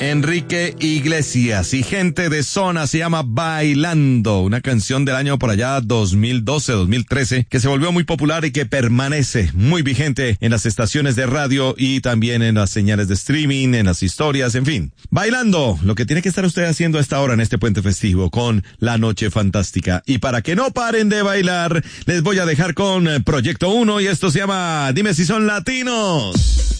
Enrique Iglesias y Gente de Zona, se llama Bailando, una canción del año por allá 2012-2013 que se volvió muy popular y que permanece muy vigente en las estaciones de radio y también en las señales de streaming, en las historias, en fin. Bailando, lo que tiene que estar usted haciendo a esta hora en este puente festivo con La Noche Fantástica. Y para que no paren de bailar, les voy a dejar con Proyecto 1 y esto se llama Dime si son latinos.